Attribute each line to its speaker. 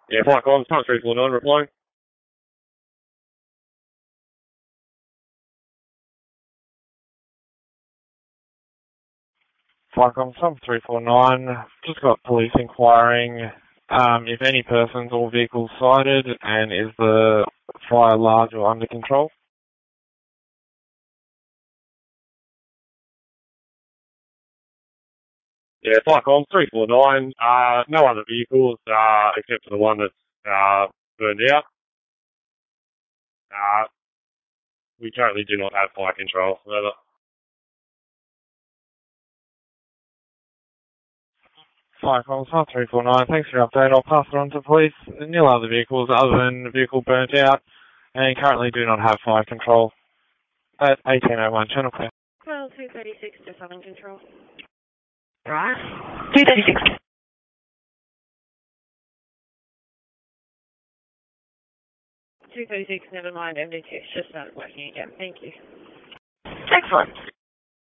Speaker 1: Yeah, flight comms, Time 349, replying. Flycom sub 349, just got police inquiring if any persons or vehicles sighted, and is the fire large or under control? Yeah, Flycom 349, no other vehicles except for the one that's burned out. We currently do not have fire control. Flycom sub 349, thanks for your update. I'll pass it on to police. Nil other vehicles other than the vehicle burnt out, and currently do not have fire control. At 1801, channel clear.
Speaker 2: Well, 236, just having control. Right. 236. 236, never mind, MD2, just started working again. Thank you. Excellent.